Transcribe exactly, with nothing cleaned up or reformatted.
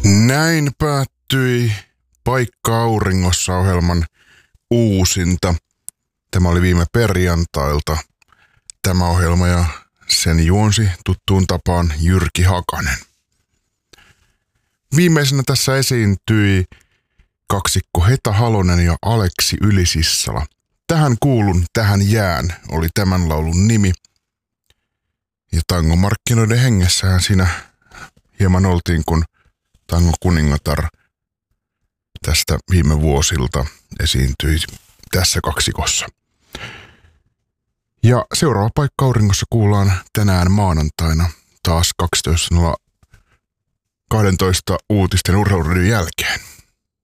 Näin päättyi Paikka auringossa -ohjelman uusinta. Tämä oli viime perjantailta tämä ohjelma ja sen juonsi tuttuun tapaan Jyrki Hakanen. Viimeisenä tässä esiintyi kaksikko Heta Halonen ja Aleksi Ylisissala. Tähän kuulun, tähän jään oli tämän laulun nimi. Ja tangomarkkinoiden hengessähän siinä hieman oltiin, kun Tango kuningatar tästä viime vuosilta esiintyi tässä kaksikossa. Ja seuraava Paikka auringossa kuullaan tänään maanantaina taas kaksitoista nolla kaksitoista uutisten urheiluradion jälkeen.